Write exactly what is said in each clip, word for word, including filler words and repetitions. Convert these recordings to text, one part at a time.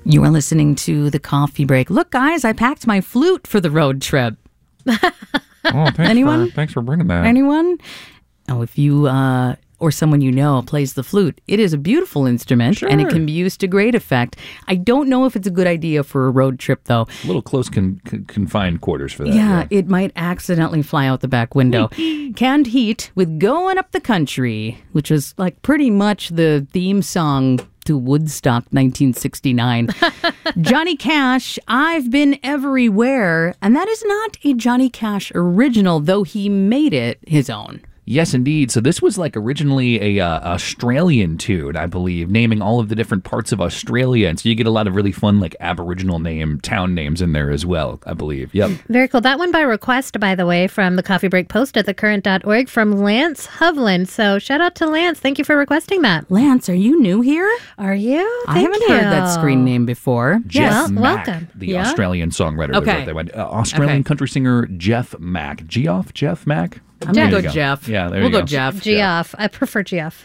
You are listening to The Coffee Break. Look, guys, I packed my flute for the road trip. Oh, thanks Anyone? For, thanks for bringing that. Anyone? Oh, if you uh, or someone you know plays the flute, it is a beautiful instrument, Sure. and it can be used to great effect. I don't know if it's a good idea for a road trip, though. A little close con- con- confined quarters for that. Yeah, Yeah. it might accidentally fly out the back window. Canned Heat with Going Up the Country, which was like pretty much the theme song to Woodstock nineteen sixty-nine. Johnny Cash, I've Been Everywhere. And that is not a Johnny Cash original, though he made it his own. Yes, indeed. So this was like originally a uh, Australian tune, I believe, naming all of the different parts of Australia. And so you get a lot of really fun, like, Aboriginal name, town names in there as well, I believe. Yep. Very cool. That one by request, by the way, from the Coffee Break Post at the current dot org from Lance Hovland. So shout out to Lance. Thank you for requesting that. Lance, are you new here? Are you? I Thank haven't you. heard that screen name before. Jeff Well, Mack, welcome. the Yeah. Australian songwriter. Okay. Was what they went. Uh, Australian Okay. country singer Jeff Mack. Geoff? Jeff Mack? I'm There going to you go Jeff. Yeah, there we'll you go go. Jeff. Geoff. I prefer Geoff.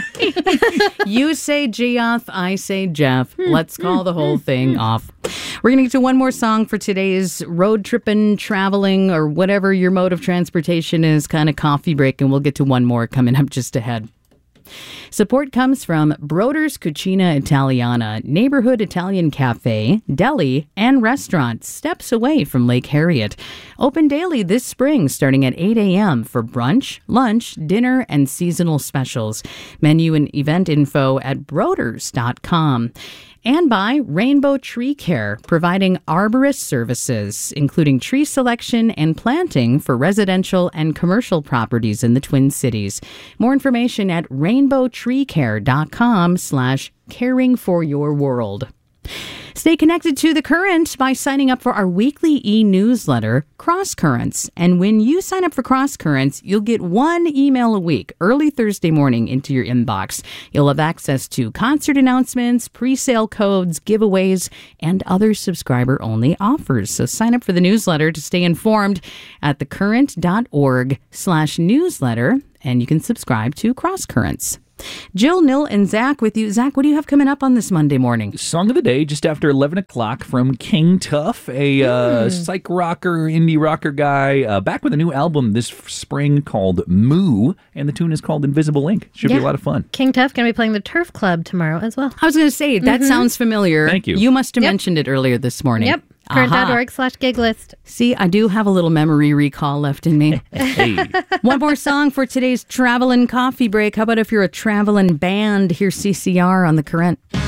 You say Geoff, I say Jeff. Let's call the whole thing off. We're going to get to one more song for today's road tripping, traveling, or whatever your mode of transportation is, kind of coffee break, and we'll get to one more coming up just ahead. Support comes from Broder's Cucina Italiana, neighborhood Italian cafe, deli, and restaurant steps away from Lake Harriet. Open daily this spring starting at eight a.m. for brunch, lunch, dinner, and seasonal specials. Menu and event info at broders dot com. And by Rainbow Tree Care, providing arborist services, including tree selection and planting for residential and commercial properties in the Twin Cities. More information at rainbow tree care dot com slash caring for your world. Stay connected to The Current by signing up for our weekly e-newsletter, Cross Currents. And when you sign up for Cross Currents, you'll get one email a week, early Thursday morning, into your inbox. You'll have access to concert announcements, pre-sale codes, giveaways, and other subscriber-only offers. So sign up for the newsletter to stay informed at thecurrent dot org slash newsletter, and you can subscribe to Cross Currents. Jill, Nil, and Zach with you. Zach, what do you have coming up on this Monday morning? Song of the day, just after eleven o'clock from King Tuff, a uh, psych rocker, indie rocker guy, uh, back with a new album this spring called Moo, and the tune is called Invisible Ink. Should Yeah. be a lot of fun. King Tuff going to be playing the Turf Club tomorrow as well. I was going to say, that sounds familiar. Thank you. You must have Yep. mentioned it earlier this morning. Yep. current dot org slash gig list. See, I do have a little memory recall left in me. Hey. One more song for today's traveling coffee break. How about if you're a traveling band? Here's C C R on The Current.